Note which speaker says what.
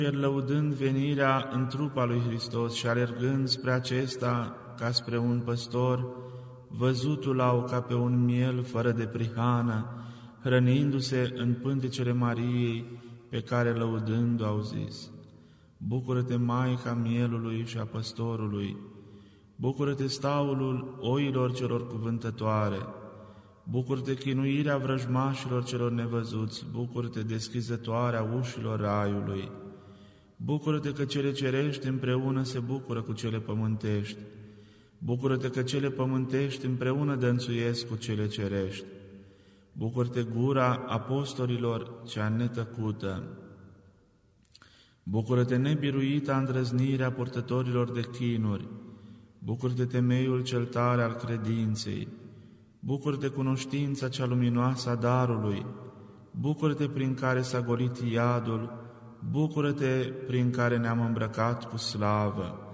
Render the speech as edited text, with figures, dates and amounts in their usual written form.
Speaker 1: lăudând venirea în trupa lui Hristos și alergând spre acesta ca spre un păstor, văzutul au ca pe un miel fără de prihană, hrănindu-se în pântecele Mariei, pe care lăudându au zis: Bucură-te, Maica mielului și a păstorului! Bucură-te, staulul oilor celor cuvântătoare! Bucură-te, chinuirea vrăjmașilor celor nevăzuți! Bucură-te, deschizătoarea ușilor raiului! Bucură-te că cele cerești împreună se bucură cu cele pământești! Bucură-te că cele pământești împreună dănțuiesc cu cele cerești! Bucură-te, gura apostolilor cea netăcută! Bucură-te, nebiruita îndrăznirea purtătorilor de chinuri! Bucură-te, temeiul cel tare al credinței! Bucură-te, cunoștința cea luminoasă a darului! Bucură-te, prin care s-a golit iadul! Bucură-te, prin care ne-am îmbrăcat cu slavă!